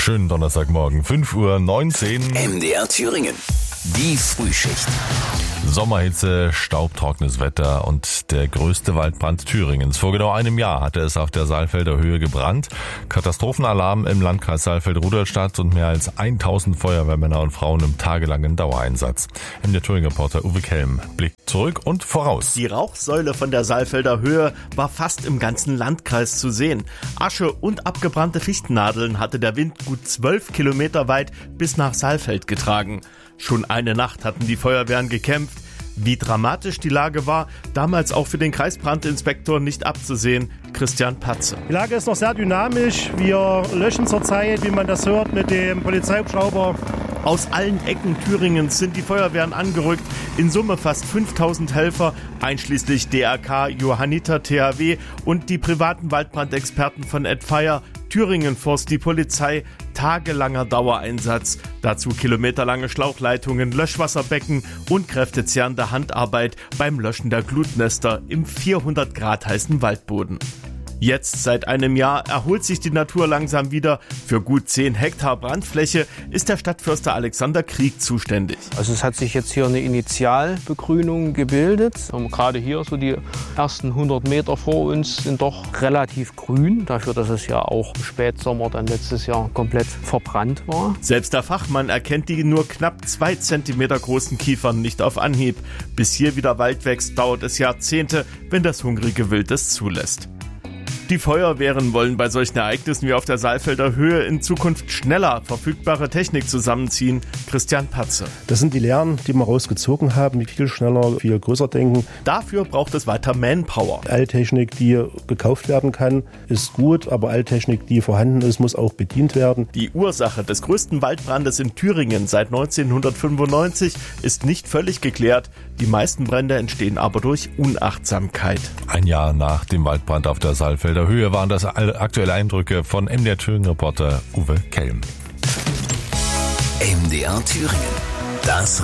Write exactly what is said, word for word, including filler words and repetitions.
Schönen Donnerstagmorgen, fünf Uhr neunzehn. M D R Thüringen. Die Frühschicht. Sommerhitze, staubtrockenes Wetter und der größte Waldbrand Thüringens. Vor genau einem Jahr hatte es auf der Saalfelder Höhe gebrannt. Katastrophenalarm im Landkreis Saalfeld-Rudolstadt und mehr als tausend Feuerwehrmänner und Frauen im tagelangen Dauereinsatz. M D R Thüringen-Reporter Uwe Kelm blickt zurück und voraus. Die Rauchsäule von der Saalfelder Höhe war fast im ganzen Landkreis zu sehen. Asche und abgebrannte Fichtennadeln hatte der Wind gut zwölf Kilometer weit bis nach Saalfeld getragen. Schon eine Nacht hatten die Feuerwehren gekämpft. Wie dramatisch die Lage war, damals auch für den Kreisbrandinspektor nicht abzusehen, Christian Patze. Die Lage ist noch sehr dynamisch. Wir löschen zurzeit, wie man das hört, mit dem Polizeihubschrauber. Aus allen Ecken Thüringens sind die Feuerwehren angerückt. In Summe fast fünftausend Helfer, einschließlich D R K, Johanniter, T H W und die privaten Waldbrandexperten von Ed Fire, Thüringen Forst, die Polizei, tagelanger Dauereinsatz. Dazu kilometerlange Schlauchleitungen, Löschwasserbecken und kräftezehrende Handarbeit beim Löschen der Glutnester im vierhundert Grad heißen Waldboden. Jetzt, seit einem Jahr, erholt sich die Natur langsam wieder. Für gut zehn Hektar Brandfläche ist der Stadtförster Alexander Krieg zuständig. Also es hat sich jetzt hier eine Initialbegrünung gebildet. Und gerade hier, so die ersten hundert Meter vor uns, sind doch relativ grün. Dafür, dass es ja auch im Spätsommer dann letztes Jahr komplett verbrannt war. Selbst der Fachmann erkennt die nur knapp zwei Zentimeter großen Kiefern nicht auf Anhieb. Bis hier wieder Wald wächst, dauert es Jahrzehnte, wenn das hungrige Wild es zulässt. Die Feuerwehren wollen bei solchen Ereignissen wie auf der Saalfelder Höhe in Zukunft schneller verfügbare Technik zusammenziehen. Christian Patze. Das sind die Lehren, die wir rausgezogen haben, viel schneller, viel größer denken. Dafür braucht es weiter Manpower. Alttechnik, die gekauft werden kann, ist gut, aber Alttechnik, die vorhanden ist, muss auch bedient werden. Die Ursache des größten Waldbrandes in Thüringen seit neunzehnhundertfünfundneunzig ist nicht völlig geklärt. Die meisten Brände entstehen aber durch Unachtsamkeit. Ein Jahr nach dem Waldbrand auf der Saalfelder Höhe waren das aktuelle Eindrücke von M D R Thüringen-Reporter Uwe Kelm. M D R Thüringen. Das